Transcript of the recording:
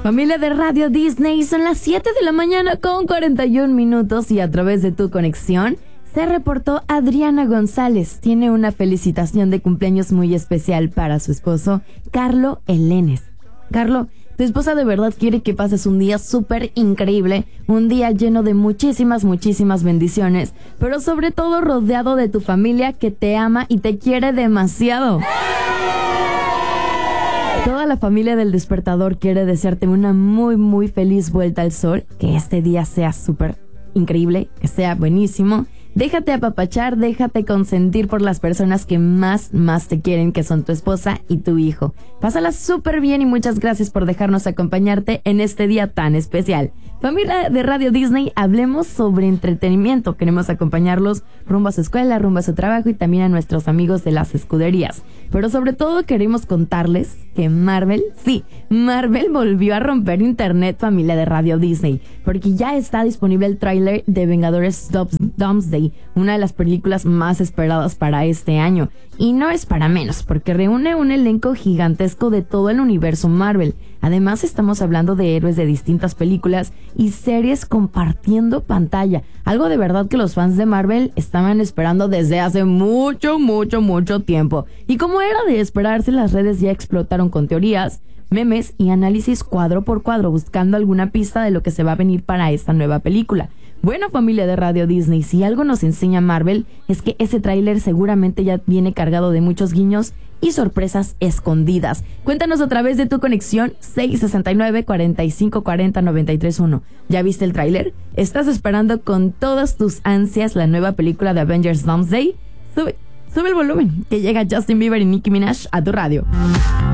Familia de Radio Disney, son las 7 de la mañana con 41 minutos y a través de tu conexión se reportó Adriana González. Tiene una felicitación de cumpleaños muy especial para su esposo, Carlo Elenes. Carlo, tu esposa de verdad quiere que pases un día súper increíble, un día lleno de muchísimas bendiciones, pero sobre todo rodeado de tu familia que te ama y te quiere demasiado. Toda la familia del Despertador quiere desearte una muy feliz vuelta al sol, que este día sea súper increíble, que sea buenísimo. Déjate apapachar, déjate consentir por las personas que más te quieren, que son tu esposa y tu hijo. Pásala súper bien y muchas gracias por dejarnos acompañarte en este día tan especial. Familia de Radio Disney, hablemos sobre entretenimiento. Queremos acompañarlos rumbo a su escuela, rumbo a su trabajo y también a nuestros amigos de las escuderías. Pero sobre todo queremos contarles que Marvel volvió a romper internet, familia de Radio Disney, porque ya está disponible el tráiler de Vengadores Doomsday, una de las películas más esperadas para este año. Y no es para menos, porque reúne un elenco gigantesco de todo el universo Marvel. Además, estamos hablando de héroes de distintas películas y series compartiendo pantalla. Algo de verdad que los fans de Marvel estaban esperando desde hace mucho tiempo. Y como era de esperarse, las redes ya explotaron con teorías, memes y análisis cuadro por cuadro, buscando alguna pista de lo que se va a venir para esta nueva película. Bueno, familia de Radio Disney, si algo nos enseña Marvel es que ese tráiler seguramente ya viene cargado de muchos guiños y sorpresas escondidas. Cuéntanos a través de tu conexión 669-4540-931. ¿Ya viste el tráiler? ¿Estás esperando con todas tus ansias la nueva película de Avengers Doomsday? Sube el volumen, que llega Justin Bieber y Nicki Minaj a tu radio.